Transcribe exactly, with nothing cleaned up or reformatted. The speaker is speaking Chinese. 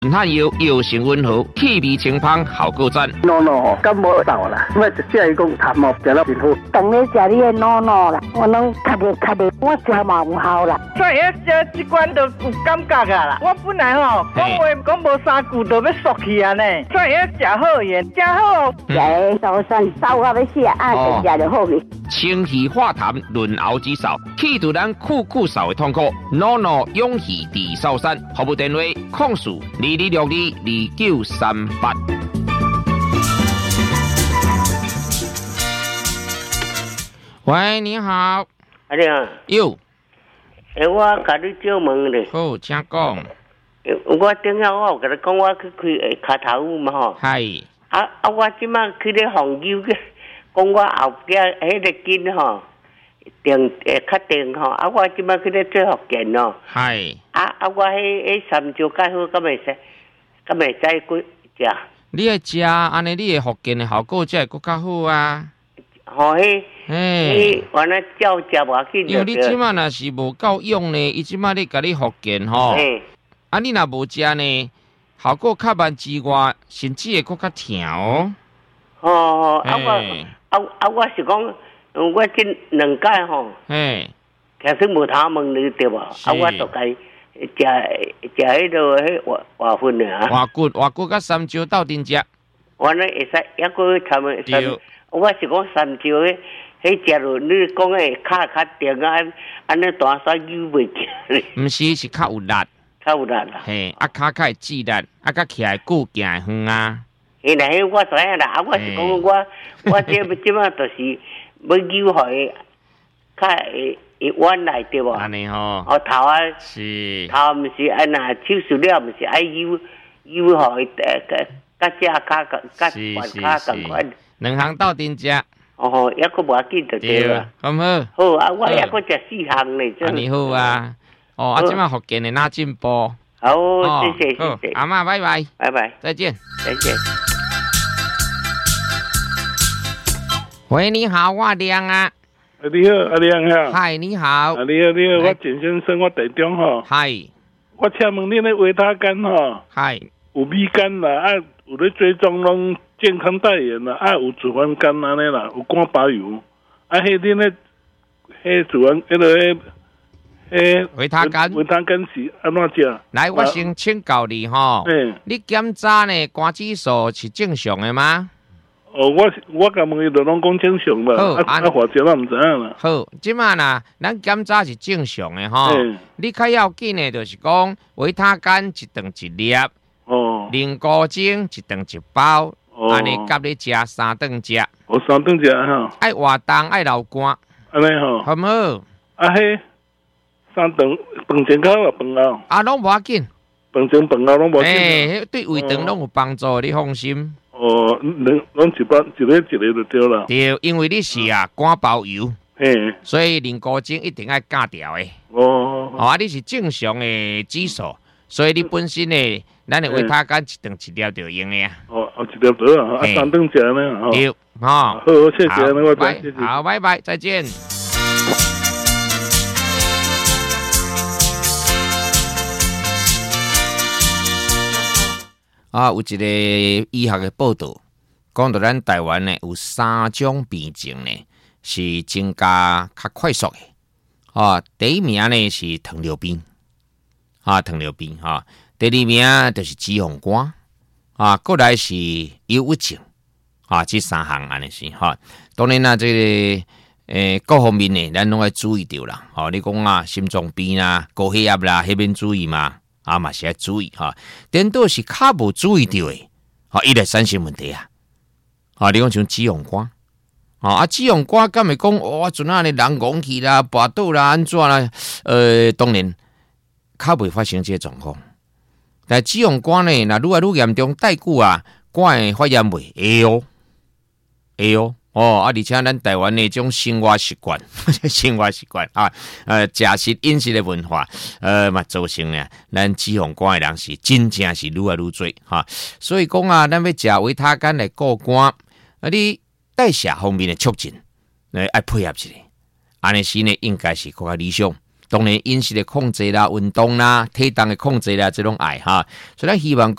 汉药药性温和，气味清芳，效果赞。 诺诺感冒到啦，我一只伊讲痰毛食了真好。 当你食你的诺诺啦，我拢咳的咳的，我食嘛有效啦。 所以一食一罐就有感觉啊啦。我本来吼讲话讲无三句就要缩去啊呢，所以一食好盐，食好。 食的高山烧啊要死啊，食食就好去。 清气化痰，润喉止嗽，去除咱酷酷嗽的痛苦。诺诺勇气治嗽山，服务电话：控诉二二六二二九三八。喂，你好。 啊，你好。 哟。 诶，我甲你借问咧。 好，请讲。 我顶下我有甲你讲，我去开脚头舞嘛吼。 系。 啊啊！我即摆去咧phòng救嘅，讲我后壁迄个筋吼，定诶较定吼。啊，我即摆去咧做福建咯。 系。 啊啊！我迄迄三招介好，敢袂使，敢袂使过食。 你会食，安尼你的福建的效果才会更较好啊。 吼，迄，迄，完了照食偌紧。 因为你即摆若是无够用呢，伊即摆咧甲你福建吼。啊，你若无食呢？效果较慢之外，甚至会更较疼哦。 哦，啊我啊啊我是讲，我这两届吼， 嘿， 其实无头问你对无？啊，我就该食食迄落迄活活粉的啊。 活骨活骨甲三椒斗阵食。 完了会使，抑个差不三。我是讲三椒迄，迄食落你讲诶，卡较定啊，安尼大沙油袂起咧。 毋是，是较有力。 较有力啦， 嘿，啊，骹较会刺力，啊，甲起来久行会远啊。 嘿，那迄我知影啦，啊，我是讲我我这即摆就是要救互伊，较会会弯来对无？ 安尼吼。 哦，头啊， 是头毋是安那手术了，毋是爱救救互伊，呃，甲只骹甲甲脚共款。 两项斗阵食。 哦，抑个无要紧就对啦。 好唔好？ 好啊，我抑个食四项咧。 安尼好啊。哦，啊，即摆福建的哪进步？ 好，谢谢谢谢。 阿嬷，拜拜， 拜拜， 再见， 再见。 喂，你好，我亮啊。 你好，阿亮哈。 嗨，你好。 啊，你好，你好，我简先生，我台中吼。 嗨。 我请问你那维他肝吼？ 嗨。 有米肝啦，啊，有咧追踪拢健康代言啦，啊，有脂肪肝安尼啦，有肝白油，啊，迄恁咧，迄脂肪迄个迄。诶， 维他肝， 维他肝是安怎食？ 来，我先请教你吼。嗯。你检查呢，肝指数是正常的吗？ 哦，我我甲问伊就拢讲正常啦。好，啊，或者我毋知影啦。 好，即马呐，咱检查是正常的吼。嗯。你较要紧的，就是讲维他肝一顿一粒。哦。灵菇精一顿一包。哦。安尼甲你食三顿食。 哦，三顿食吼。 爱活动，爱流汗。 安尼吼。 好唔好？ 啊嘿。三顿饭前口啊，饭后啊，拢无要紧。 饭前饭后拢无要紧。 诶，对胃肠拢有帮助，你放心。 哦，拢拢一包一个一个就对啦。 对，因为你是啊肝包油，嘿，所以灵菇精一定要戒掉的。哦，哦啊，你是正常的指数，所以你本身呢，咱的维他肝一顿一粒就用的啊。 哦，哦，一粒得啊，啊，三顿食呢。 对，哈。 好，谢谢，我拜，谢谢。 好，拜拜，再见。啊，有一个医学的报道，讲到咱台湾呢有三种病症呢是增加较快速的。啊，第一名呢是糖尿病，啊，糖尿病哈、啊。第二名就是脂肪肝，啊，过来是忧郁症，啊，这三项安尼是哈。当然啦，这个诶各方面呢，咱拢要注意到啦。哦、啊，你讲啊，心脏病啦、高血压啦，迄边注意嘛。啊嘛是要注意哈，颠倒是较无注意到的，哈，伊来产生问题啊！啊，你讲像脂肪肝，啊，脂肪肝敢会讲哇，阵啊尼人戆去啦、跋倒啦、安怎啦？呃，当然较袂发生这个状况。但脂肪肝呢，若愈来愈严重，带久啊，肝会发炎袂会哦，会哦。哦，啊，而且咱台湾的种生活习惯，生活习惯啊，呃，食食饮食的文化，呃，嘛造成呢，咱脂肪肝的人是真正是愈来愈多哈。所以讲啊，咱要食维他肝来固肝，啊，你代谢方面的促进，来爱配合一下，安尼时呢应该是更加理想。 当然饮食的控制啦、运动啦、体重的控制啦，这种爱哈，所以咱希望。